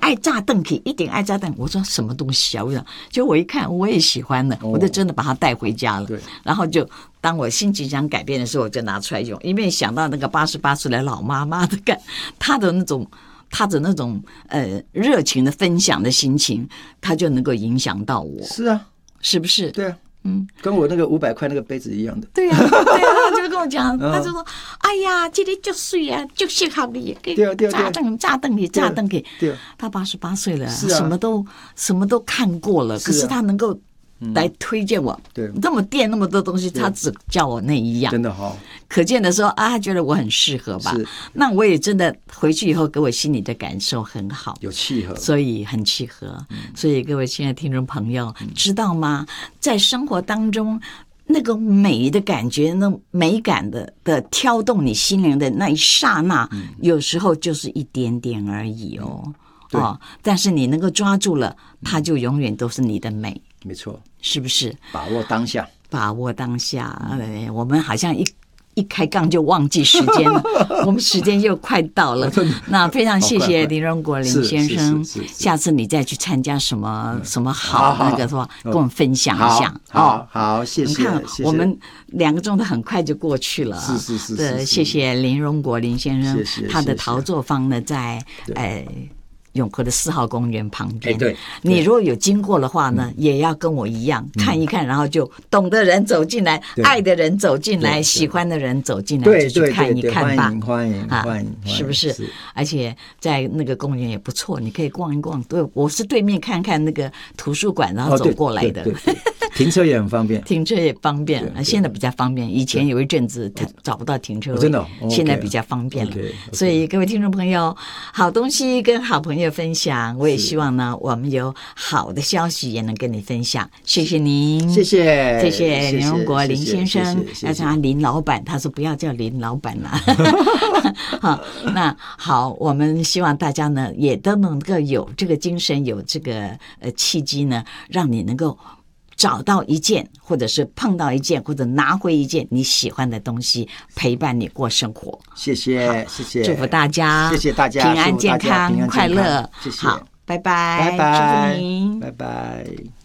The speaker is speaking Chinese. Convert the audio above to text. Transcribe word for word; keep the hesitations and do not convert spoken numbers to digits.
爱炸邓皮，一定爱炸邓。我说什么东西啊？我想，就我一看我也喜欢了，我就真的把它带回家了。 对， 然后就当我心情想改变的时候，我就拿出来用，因为想到那个八十八岁的老妈妈的感，她的那种。他的那种呃热情的分享的心情，他就能够影响到我。 是啊， 是不是？ 对啊， 嗯， 跟我那个五百块那个杯子一样的。 对呀、啊，对呀、啊，他就跟我讲，他就说：“哎呀，这里就水啊，就适合你， 对啊，对啊， 炸灯炸灯给炸灯给。” 对啊， 他八十八岁了， 是啊， 什么都什么都看过了，可是他能够来推荐我， 对， 这么垫那么多东西，他只叫我那一样， 真的好。 可见的说啊，他觉得我很适合吧？那我也真的回去以后，给我心里的感受很好， 有契合， 所以很契合。嗯、所以各位亲爱的听众朋友，嗯、知道吗？在生活当中，那个美的感觉，那美感的的挑动你心灵的那一刹那，嗯、有时候就是一点点而已哦。嗯哦，但是你能够抓住了，它就永远都是你的美。 没错， 是不是？ 把握当下， 把握当下。哎，我们好像一一开杠就忘记时间了，我们时间又快到了。那非常谢谢林荣国林先生，下次你再去参加什么什么好那个说，跟我们分享一下。 好好，谢谢。 你看，我们两个钟头很快就过去了。 是是是。 对，谢谢林荣国林先生，他的陶作坊呢，在呃。永和的四号公园旁边， 哎、对， 你如果有经过的话呢，嗯、也要跟我一样、嗯、看一看，然后就懂的人走进来，爱的人走进来，喜欢的人走进来，就去看一看吧。 欢迎欢迎欢迎， 是不是？是而且在那个公园也不错，你可以逛一逛。对，我是对面看看那个图书馆，然后走过来的。 哦、对对对对停车也很方便， 停车也方便，现在比较方便。以前有一阵子找不到停车位， 真的， 现在比较方便了。所以各位听众朋友，好东西跟好朋友分享，我也希望呢，我们有好的消息也能跟你分享。谢谢您， 谢谢， 谢谢林荣国林先生，要叫他林老板，他说不要叫林老板了。好，那好，我们希望大家呢也都能够有这个精神，有这个呃契机呢，让你能够找到一件，或者是碰到一件，或者拿回一件你喜欢的东西，陪伴你过生活。 谢谢，谢谢， 祝福大家， 谢谢大家， 平安健康，快乐。 谢谢， 好，拜拜， 拜拜， 祝福您， 拜拜。